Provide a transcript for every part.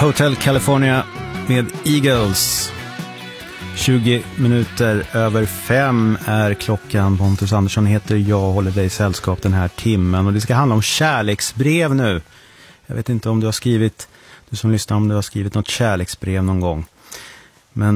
Hotel California med Eagles. 20 minuter över 5 är klockan. Pontus Andersson heter jag och håller dig i sällskap den här timmen. Och det ska handla om kärleksbrev nu. Jag vet inte om du har skrivit, du som lyssnar, om du har skrivit något kärleksbrev någon gång. Men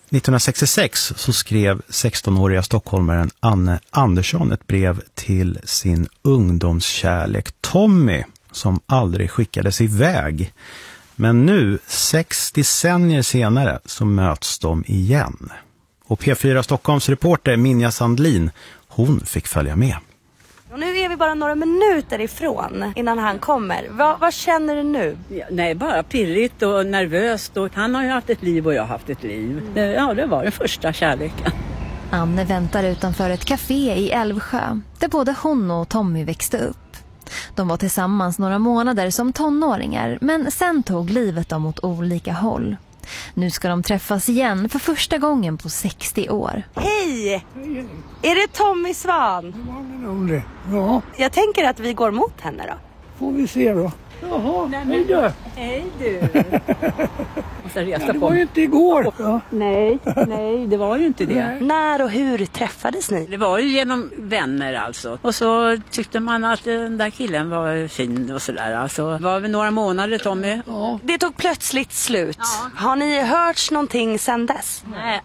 1966 så skrev 16-åriga stockholmaren Anne Andersson ett brev till sin ungdomskärlek Tommy, som aldrig skickades iväg. Men nu, 6 decennier senare, så möts de igen. Och P4 Stockholms reporter Minja Sandlin, hon fick följa med. Och nu är vi bara några minuter ifrån innan han kommer. Vad känner du nu? Ja, nej, bara pirrigt och nervöst. Och han har ju haft ett liv och jag har haft ett liv. Ja, det var den första kärleken. Anne väntar utanför ett café i Älvsjö, där både hon och Tommy växte upp. De var tillsammans några månader som tonåringar, men sen tog livet dem åt olika håll. Nu ska de träffas igen för första gången på 60 år. Hej! Är det Tommy Svan? Ja, Jag tänker att vi går mot henne då. får vi se då. Jaha, hej du. Hej du. Måste resa Det var ju inte igår. Ja. Nej, det var ju inte det. När och hur träffades ni? Det var ju genom vänner alltså. Och så tyckte man att den där killen var fin och sådär. Alltså, var vi några månader, Tommy? Ja. Det tog plötsligt slut. Ja. Har ni hört någonting sedan dess? Nej,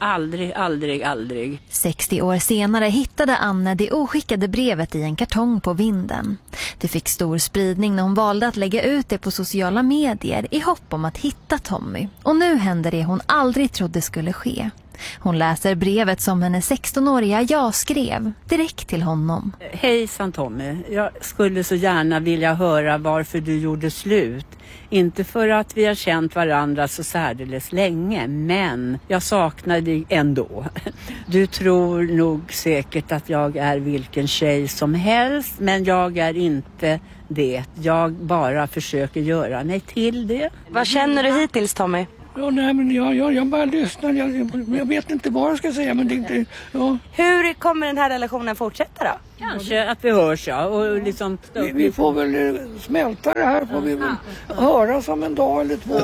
aldrig. 60 år senare hittade Anne det oskickade brevet i en kartong på vinden. Det fick stor spridning när hon valde att lägga ut det på sociala medier i hopp om att hitta Tommy. Och nu händer det hon aldrig trodde skulle ske. Hon läser brevet som hennes 16-åriga jag skrev direkt till honom. Hejsan Tommy, jag skulle så gärna vilja höra varför du gjorde slut. Inte för att vi har känt varandra så särdeles länge, men jag saknar dig ändå. Du tror nog säkert att jag är vilken tjej som helst, men jag är inte det. Jag bara försöker göra mig till det. Vad känner du hittills, Tommy? Ja, nej, men jag bara lyssnar. Jag vet inte vad jag ska säga, men det är inte... Ja. Hur kommer den här relationen fortsätta då? Kanske att vi hörs, ja. Och liksom... Vi får väl smälta det här, får vi väl höras om en dag eller två.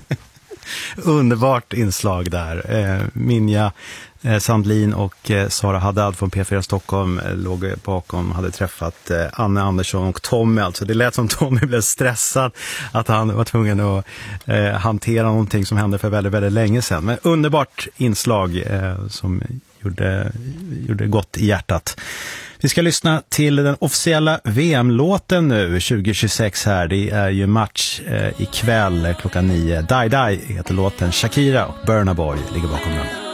Underbart inslag där. Minja Sandlin och Sara Haddad från P4 Stockholm låg bakom, hade träffat Anne Andersson och Tommy. Alltså det lät som Tommy blev stressad att han var tvungen att hantera någonting som hände för väldigt, väldigt länge sedan. Men underbart inslag som gjorde gott i hjärtat. Vi ska lyssna till den officiella VM-låten nu 2026 här. Det är ju match ikväll klockan 9. Die Die heter låten. Shakira och Burna Boy ligger bakom den.